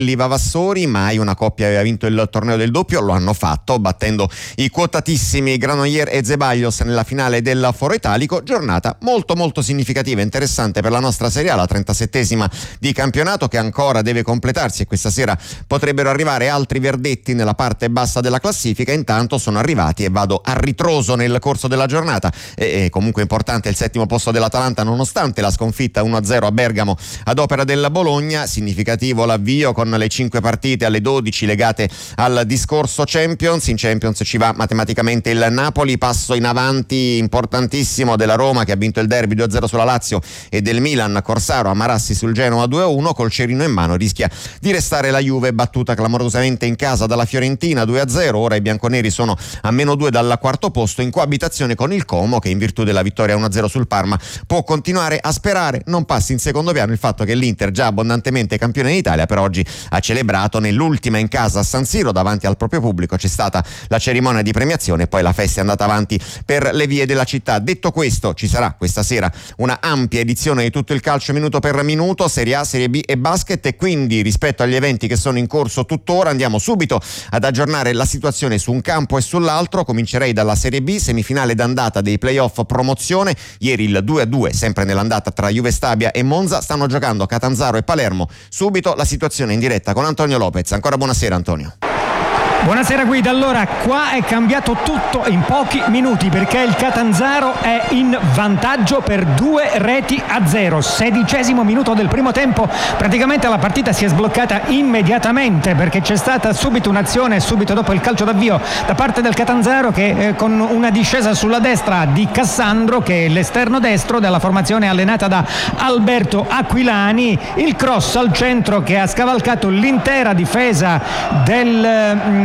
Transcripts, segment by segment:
Vavassori, mai una coppia aveva vinto il torneo del doppio, lo hanno fatto battendo i quotatissimi Granollers e Zeballos nella finale del Foro Italico. Giornata molto molto significativa e interessante per la nostra Serie A, la 37esima di campionato che ancora deve completarsi, e questa sera potrebbero arrivare altri verdetti nella parte bassa della classifica. Intanto sono arrivati, e vado a ritroso nel corso della giornata, e comunque importante il 7° posto dell'Atalanta nonostante la sconfitta 1-0 a Bergamo ad opera del Bologna. Significativo l'avvio con le 5 partite alle 12 legate al discorso Champions. In Champions ci va matematicamente il Napoli, passo in avanti importantissimo della Roma che ha vinto il derby 2-0 sulla Lazio, e del Milan Corsaro a Marassi sul Genoa 2-1. Col cerino in mano rischia di restare la Juve, battuta clamorosamente in casa dalla Fiorentina 2-0. Ora i bianconeri sono a -2 dal 4° posto, in coabitazione con il Como che in virtù della vittoria 1-0 sul Parma può continuare a sperare. Non passi in secondo piano il fatto che l'Inter, già abbondantemente campione d'Italia, per oggi ha celebrato nell'ultima in casa a San Siro davanti al proprio pubblico. C'è stata la cerimonia di premiazione e poi la festa è andata avanti per le vie della città. Detto questo, ci sarà questa sera una ampia edizione di tutto il calcio minuto per minuto, Serie A, Serie B e basket, e quindi rispetto agli eventi che sono in corso tuttora andiamo subito ad aggiornare la situazione su un campo e sull'altro. Comincerei dalla Serie B, semifinale d'andata dei playoff promozione. Ieri il 2-2 sempre nell'andata tra Juve Stabia e Monza. Stanno giocando Catanzaro e Palermo. Subito la situazione in diretta con Antonio Lopez. Ancora buonasera Antonio. Buonasera Guida. Allora, qua è cambiato tutto in pochi minuti perché il Catanzaro è in vantaggio per 2-0. 16° minuto del primo tempo. Praticamente la partita si è sbloccata immediatamente perché c'è stata subito un'azione subito dopo il calcio d'avvio da parte del Catanzaro che con una discesa sulla destra di Cassandro, che è l'esterno destro della formazione allenata da Alberto Aquilani, il cross al centro che ha scavalcato l'intera difesa del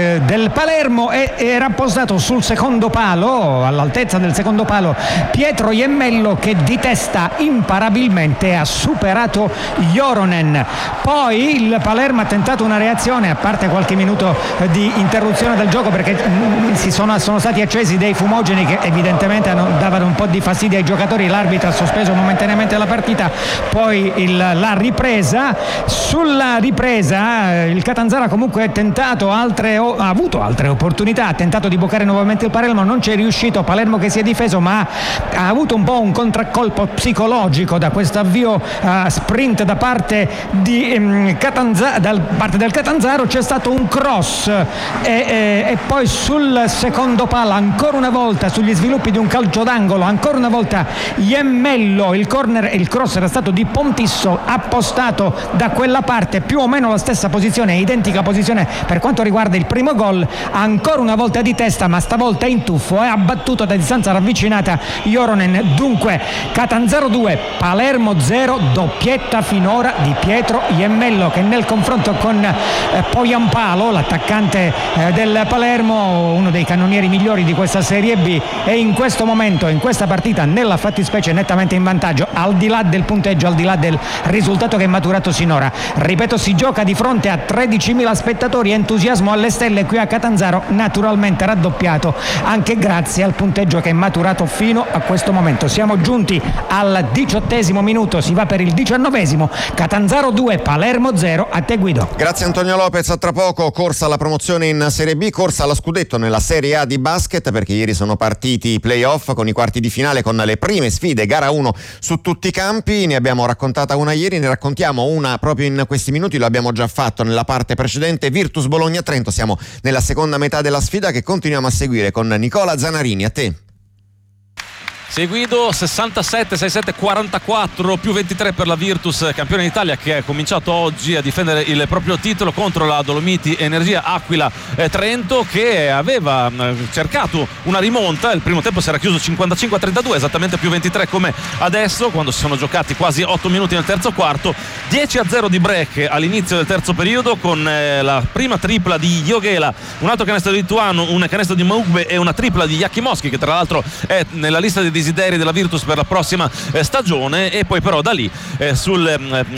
Palermo e era posato sul secondo palo, all'altezza del secondo palo, Pietro Iemmello, che di testa imparabilmente ha superato Joronen. Poi il Palermo ha tentato una reazione, a parte qualche minuto di interruzione del gioco perché sono stati accesi dei fumogeni che evidentemente davano un po' di fastidio ai giocatori. L'arbitro ha sospeso momentaneamente la partita. Poi la ripresa, sulla ripresa il Catanzaro ha comunque tentato ha avuto altre opportunità, ha tentato di bloccare nuovamente il Palermo, non ci è riuscito. Palermo che si è difeso ma ha avuto un po' un contraccolpo psicologico da questo avvio sprint da parte del Catanzaro. C'è stato un cross e poi sul secondo palo ancora una volta, sugli sviluppi di un calcio d'angolo, ancora una volta Iemmello, il corner e il cross era stato di Pontisso, appostato da quella parte, più o meno la stessa posizione, identica posizione per quanto riguarda il primo gol. Ancora una volta di testa ma stavolta in tuffo, e ha battuto da distanza ravvicinata Joronen. Dunque Catanzaro 2 Palermo 0, doppietta finora di Pietro Iemmello che nel confronto con Poyampalo, l'attaccante del Palermo, uno dei cannonieri migliori di questa Serie B, è in questo momento, in questa partita, nella fattispecie nettamente in vantaggio, al di là del punteggio, al di là del risultato che è maturato sinora. Ripeto, si gioca di fronte a 13.000 spettatori, entusiasmo alle stelle qui a Catanzaro, naturalmente raddoppiato anche grazie al punteggio che è maturato fino a questo momento. Siamo giunti al 18° minuto, si va per il 19°. Catanzaro 2 Palermo 0. A te Guido. Grazie Antonio Lopez. A tra poco corsa alla promozione in Serie B, corsa allo scudetto nella Serie A di basket, perché ieri sono partiti i playoff con i quarti di finale, con le prime sfide, gara 1 su tutti i campi. Ne abbiamo raccontata una ieri, ne raccontiamo una proprio in questi minuti, lo abbiamo già fatto nella parte precedente. Virtus Bologna-Trento, siamo nella seconda metà della sfida che continuiamo a seguire con Nicola Zanarini. A te. Sì Guido, 67-67-44 più 23 per la Virtus, campione d'Italia, che ha cominciato oggi a difendere il proprio titolo contro la Dolomiti Energia Aquila Trento, che aveva cercato una rimonta. Il primo tempo si era chiuso 55-32, esattamente più 23 come adesso, quando si sono giocati quasi 8 minuti nel terzo quarto. 10-0 di break all'inizio del terzo periodo, con la prima tripla di Joghela, un altro canestro di Tuano, un canestro di Maugbe e una tripla di Jakimowski, che tra l'altro è nella lista dei desideri della Virtus per la prossima stagione, e poi però da lì sul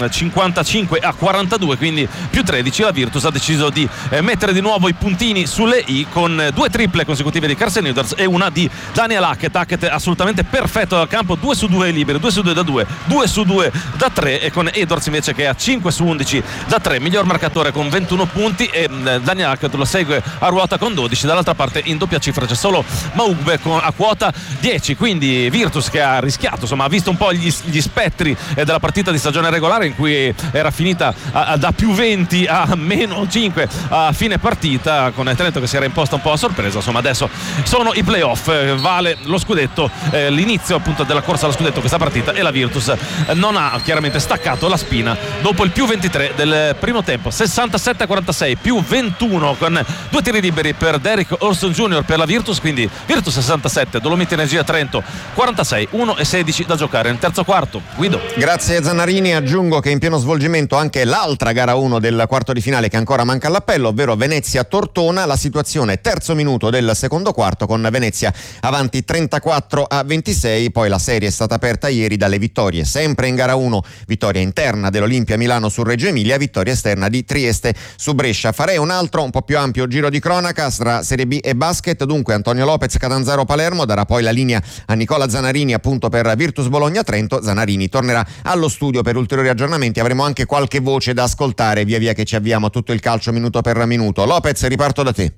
55-42, quindi più 13, la Virtus ha deciso di mettere di nuovo i puntini sulle i con 2 triple consecutive di Carsen Edwards e una di Daniel Hackett assolutamente perfetto dal campo, 2 su 2 liberi, 2 su 2 da 2, 2 su 2 da 3, e con Edwards invece che ha 5 su 11 da 3, miglior marcatore con 21 punti, e Daniel Hackett lo segue a ruota con 12. Dall'altra parte in doppia cifra c'è solo Maugbe a quota 10, quindi Virtus che ha rischiato, insomma ha visto un po' gli spettri della partita di stagione regolare in cui era finita da più 20 a meno 5 a fine partita, con Trento che si era imposta un po' a sorpresa. Insomma adesso sono i playoff, vale lo scudetto, l'inizio appunto della corsa allo scudetto questa partita, e la Virtus non ha chiaramente staccato la spina dopo il più 23 del primo tempo. 67-46 più 21 con 2 tiri liberi per Derrick Olson Jr. per la Virtus, quindi Virtus 67, Dolomiti Energia Trento 46, 1:16 da giocare nel terzo quarto. Guido. Grazie Zannarini. Aggiungo che in pieno svolgimento anche l'altra gara 1 del quarto di finale che ancora manca all'appello, ovvero Venezia-Tortona. La situazione terzo minuto del secondo quarto con Venezia avanti 34-26. Poi la serie è stata aperta ieri dalle vittorie sempre in gara 1, vittoria interna dell'Olimpia Milano su Reggio Emilia, vittoria esterna di Trieste su Brescia. Farei un altro un po' più ampio giro di cronaca tra Serie B e basket. Dunque Antonio Lopez Catanzaro Palermo darà poi la linea a Nicola Zanarini appunto per Virtus Bologna Trento. Zanarini tornerà allo studio per ulteriori aggiornamenti, avremo anche qualche voce da ascoltare via via che ci avviamo a tutto il calcio minuto per minuto. Lopez, riparto da te.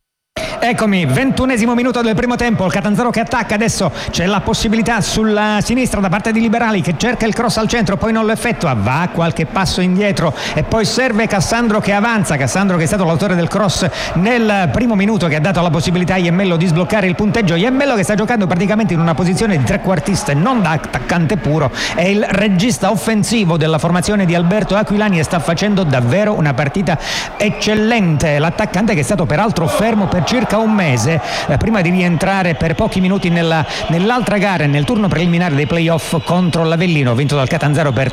Eccomi, 21esimo minuto del primo tempo, il Catanzaro che attacca, adesso c'è la possibilità sulla sinistra da parte di Liberali che cerca il cross al centro, poi non lo effettua, va qualche passo indietro e poi serve Cassandro che avanza, Cassandro che è stato l'autore del cross nel primo minuto che ha dato la possibilità a Iemmello di sbloccare il punteggio. Iemmello che sta giocando praticamente in una posizione di trequartista e non da attaccante puro, è il regista offensivo della formazione di Alberto Aquilani e sta facendo davvero una partita eccellente, l'attaccante che è stato peraltro fermo per circa un mese prima di rientrare per pochi minuti nell'altra gara, nel turno preliminare dei playoff contro l'Avellino, vinto dal Catanzaro per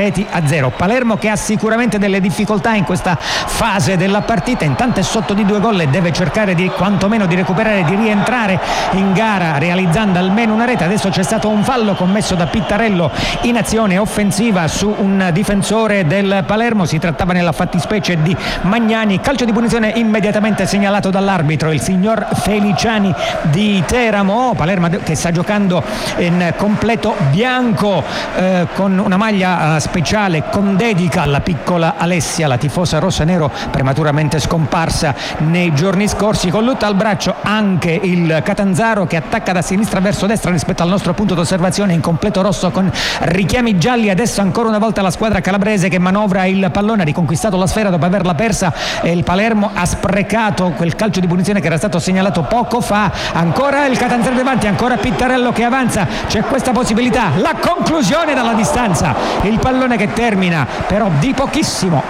3-0. Palermo che ha sicuramente delle difficoltà in questa fase della partita, intanto è sotto di 2 gol e deve cercare di quantomeno di recuperare, di rientrare in gara realizzando almeno una rete. Adesso c'è stato un fallo commesso da Pittarello in azione offensiva su un difensore del Palermo, si trattava nella fattispecie di Magnani, calcio di punizione immediatamente segnalato dall'arbitro, il signor Feliciani di Teramo. Palermo che sta giocando in completo bianco con una maglia speciale con dedica alla piccola Alessia, la tifosa rossa-nero prematuramente scomparsa nei giorni scorsi. Con lutta al braccio anche il Catanzaro che attacca da sinistra verso destra rispetto al nostro punto d'osservazione in completo rosso con richiami gialli. Adesso ancora una volta la squadra calabrese che manovra il pallone, ha riconquistato la sfera dopo averla persa e il Palermo ha sprecato quel calcio di punizione che era stato segnalato poco fa. Ancora il Catanzaro davanti, ancora Pittarello che avanza, c'è questa possibilità, la conclusione dalla distanza, il pallone che termina però di pochissimo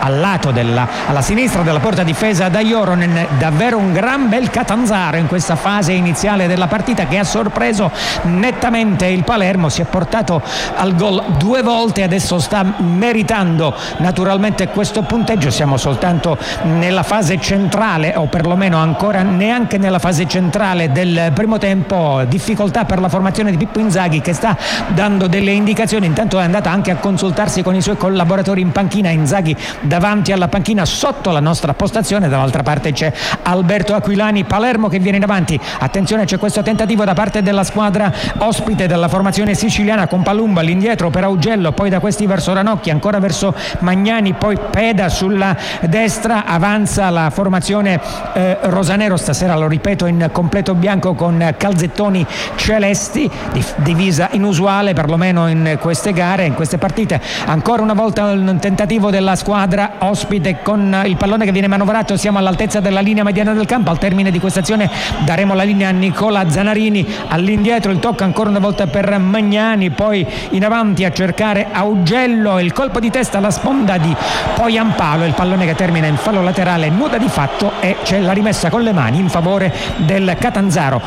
alla sinistra della porta difesa da Joronen. Davvero un gran bel Catanzaro in questa fase iniziale della partita che ha sorpreso nettamente il Palermo, si è portato al gol 2 volte, adesso sta meritando naturalmente questo punteggio. Siamo soltanto nella fase centrale, o perlomeno ancora neanche nella fase centrale del primo tempo, difficoltà per la formazione di Pippo Inzaghi che sta dando delle indicazioni. Intanto è andata anche a consultarsi con i suoi collaboratori in panchina, Inzaghi davanti alla panchina sotto la nostra postazione, dall'altra parte c'è Alberto Aquilani. Palermo che viene in avanti, attenzione, c'è questo tentativo da parte della squadra ospite della formazione siciliana con Palumba all'indietro per Augello, poi da questi verso Ranocchi, ancora verso Magnani, poi Peda sulla destra, avanza la formazione rosanero, stasera lo ripeto in completo bianco con calzettoni celesti, divisa inusuale perlomeno in queste gare, in queste partite. Ancora una volta un tentativo della squadra ospite con il pallone che viene manovrato, siamo all'altezza della linea mediana del campo. Al termine di questa azione daremo la linea a Nicola Zanarini, all'indietro il tocco ancora una volta per Magnani, poi in avanti a cercare Augello, il colpo di testa alla sponda di Poyampalo, il pallone che termina in fallo laterale, nuda di fatto, e c'è la rimessa con le mani in favore del Catanzaro.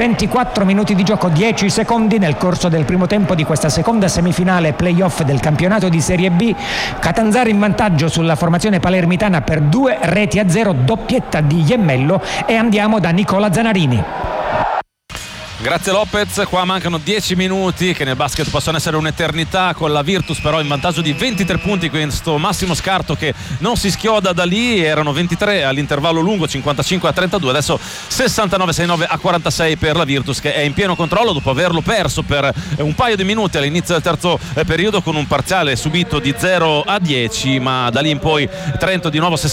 24 minuti di gioco, 10 secondi nel corso del primo tempo di questa seconda semifinale playoff del campionato di Serie B. Catanzaro in vantaggio sulla formazione palermitana per 2-0, doppietta di Iemmello, e andiamo da Nicola Zanarini. Grazie Lopez, qua mancano 10 minuti che nel basket possono essere un'eternità, con la Virtus però in vantaggio di 23 punti, questo Massimo Scarto che non si schioda da lì. Erano 23 all'intervallo lungo, 55-32, adesso 69-46 per la Virtus, che è in pieno controllo dopo averlo perso per un paio di minuti all'inizio del terzo periodo con un parziale subito di 0-10, ma da lì in poi Trento di nuovo 69